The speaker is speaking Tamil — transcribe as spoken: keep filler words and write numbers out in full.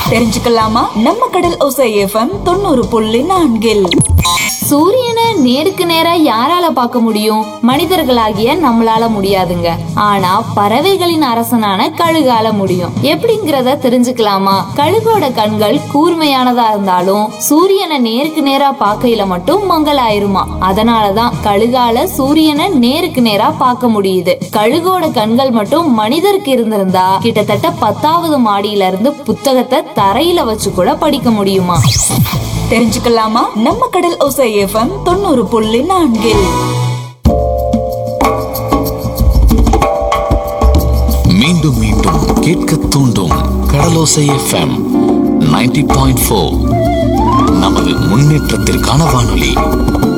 தெரிஞ்சுக்கலாமா? நம்ம கடல் ஓசை எஃப்எம் தொண்ணூறு புள்ளி நான்கில் சூரியனை நேருக்கு நேரா யாரால பார்க்க முடியும்? மனிதர்களாகிய நம்மளால முடியாதுங்க. ஆனா பறவைகளின் அரசனான கழுகால முடியும். எப்படிங்கறத தெரிஞ்சுக்கலாமா? கழுகோட கண்கள் கூர்மையானதா இருந்தாலும் சூரியனை நேருக்கு நேரா பார்க்கையில மட்டும் மங்கலாயிருமா. அதனாலதான் கழுகால சூரியனை நேருக்கு நேரா பார்க்க முடியுது. கழுகோட கண்கள் மட்டும் மனிதருக்கு இருந்திருந்தா கிட்டத்தட்ட பத்தாவது மாடியில இருந்து புத்தகத்தை தரையில வச்சு கூட படிக்க முடியுமா? தெரிஞ்சுக்கலாமா? நம்ம கடல் ஓசை எஃப்எம் தொண்ணூறு புள்ளி நான்கில் மீண்டும் மீண்டும் கேட்க தூண்டும் கடலோசை எஃப்எம் நைன்டி பாயிண்ட் ஃபோர் நமது முன்னேற்றத்திற்கான வானொலி.